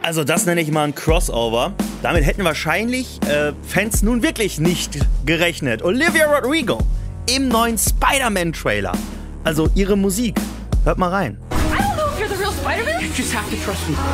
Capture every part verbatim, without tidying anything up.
Also das nenne ich mal ein Crossover. Damit hätten wahrscheinlich äh, Fans nun wirklich nicht gerechnet. Olivia Rodrigo im neuen Spider-Man-Trailer. Also ihre Musik. Hört mal rein. I don't know if you're the real Spider-Man. You just have to trust me.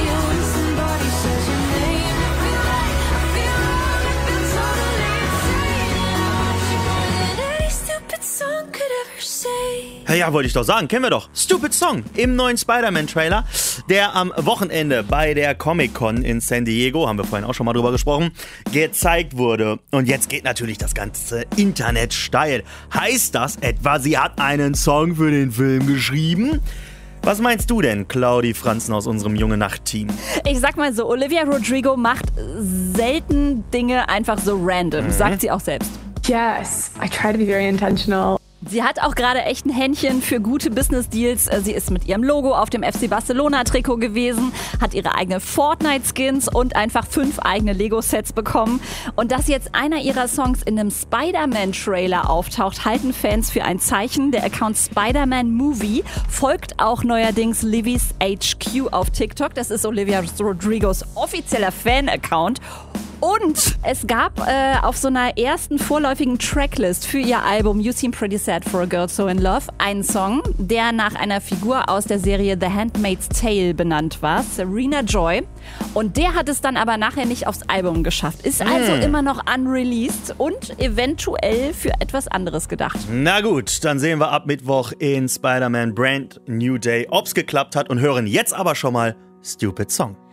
Ja, wollte ich doch sagen, kennen wir doch. Stupid Song im neuen Spider-Man-Trailer, der am Wochenende bei der Comic-Con in San Diego, haben wir vorhin auch schon mal drüber gesprochen, gezeigt wurde. Und jetzt geht natürlich das ganze Internet steil. Heißt das etwa, sie hat einen Song für den Film geschrieben? Was meinst du denn, Claudi Franzen aus unserem Junge-Nacht-Team? Ich sag mal so, Olivia Rodrigo macht selten Dinge einfach so random, mhm. sagt sie auch selbst. Yes, I try to be very intentional. Sie hat auch gerade echt ein Händchen für gute Business-Deals. Sie ist mit ihrem Logo auf dem F C Barcelona-Trikot gewesen, hat ihre eigenen Fortnite-Skins und einfach fünf eigene Lego-Sets bekommen. Und dass jetzt einer ihrer Songs in einem Spider-Man-Trailer auftaucht, halten Fans für ein Zeichen. Der Account Spider-Man Movie folgt auch neuerdings Livy's H Q auf TikTok. Das ist Olivia Rodrigos offizieller Fan-Account. Und es gab äh, auf so einer ersten vorläufigen Tracklist für ihr Album You Seem Pretty Sad for a Girl So in Love einen Song, der nach einer Figur aus der Serie The Handmaid's Tale benannt war, Serena Joy. Und der hat es dann aber nachher nicht aufs Album geschafft. Ist also mm. immer noch unreleased und eventuell für etwas anderes gedacht. Na gut, dann sehen wir ab Mittwoch in Spider-Man Brand New Day, ob's geklappt hat und hören jetzt aber schon mal Stupid Song.